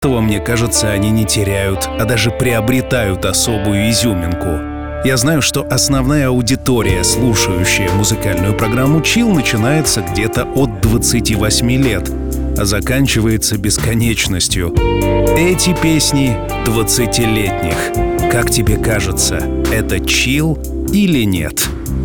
этого, мне кажется, они не теряют, а даже приобретают особую изюминку. Я знаю, что основная аудитория, слушающая музыкальную программу Chill, начинается где-то от 28 лет, а заканчивается бесконечностью. Эти песни 20-летних. Как тебе кажется, это Chill или нет?